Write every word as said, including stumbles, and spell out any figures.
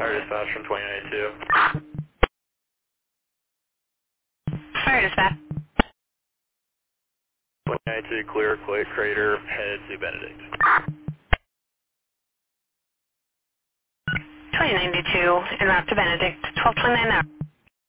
Fire dispatch from twenty ninety-two. Fire dispatch. twenty ninety-two, clear, clear, crater, head to Benedict. twenty ninety-two, and route to Benedict, twelve twenty-nine now.